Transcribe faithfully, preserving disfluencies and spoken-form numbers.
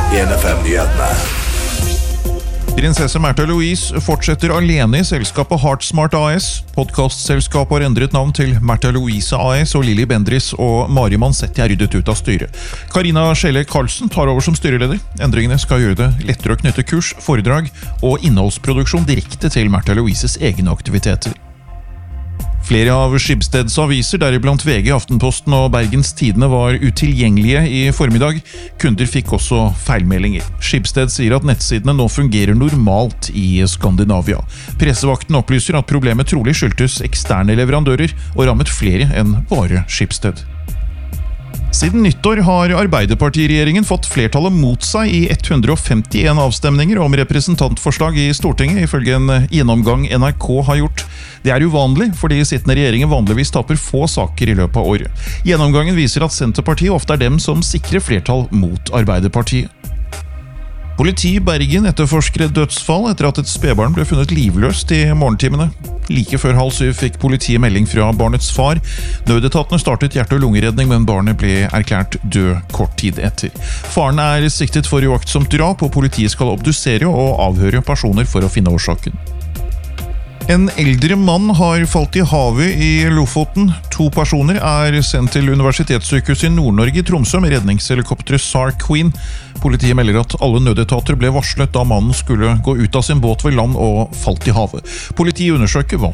en F M-nyhetene. Prinsesse Märtha Louise fortsetter alene i selskapet Heartsmart A S. Podcastselskapet har endret navn til Märtha Louise A S, og Lilly Bendriss og Mari Mansetti er ryddet ut av styret. Karina Schelle Karlsen tar over som styreleder. Endringene skal gjøre det lettere å knytte kurs, foredrag og innholdsproduksjon direkte til Märtha Louises egne aktiviteter. Flere av Schibsteds aviser, deriblant V G, Aftenposten og Bergens Tidende, var utilgjengelige i formiddag. Kunder fikk også feilmeldinger. Schibsted sier at nettsidene nå fungerer normalt i Skandinavia. Pressevakten opplyser at problemet trolig skyldtes eksterne leverandører og rammet flere enn bare Schibsted. Siden nyttår har Arbeiderpartiregjeringen fått flertallet mot seg i ett hundre og femtien avstemninger om representantforslag i Stortinget, ifølge en gjennomgang N R K har gjort. Det er uvanlig, fordi sittende regjeringen vanligvis taper få saker i løpet av året. Gjennomgangen viser at Senterpartiet ofte er dem som sikrer flertall mot Arbeiderpartiet. Politi i Bergen etterforsker et dødsfall etter at et spedbarn ble funnet livløst i morgentimene. Like før halv syv fikk politiet melding fra barnets far. Nødetatene startet hjerte- og lungeredning, men barnet ble erklært død kort tid etter. Faren er siktet for uaktsomt drap, og politiet skal obdusere og avhøre personer for å finne årsaken. En eldre mann har falt i havet i Lofoten. To personer er sendt til Universitetssykehuset i Nord-Norge i Tromsø med redningshelikopteret SAR Queen. Politiet melder at alle nødetater ble varslet da mannen skulle gå ut av sin båt ved land og falt i havet. Politiet undersøker hva